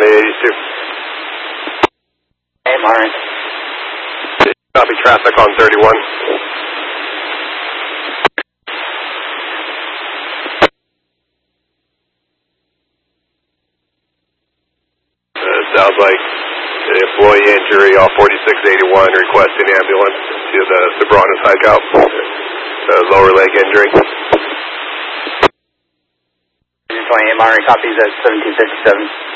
2082. Hey, Martin. Copy traffic on 31. Sounds like an employee injury off 4681, requesting ambulance to the Sobranos hideout. Lower leg injury. 28 Monterey copies at 1757.